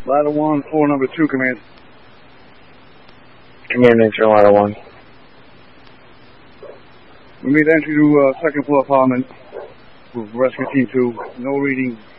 Ladder 1, floor number 2, command. Command entry, ladder 1. We made entry to second floor apartment with rescue team 2. No reading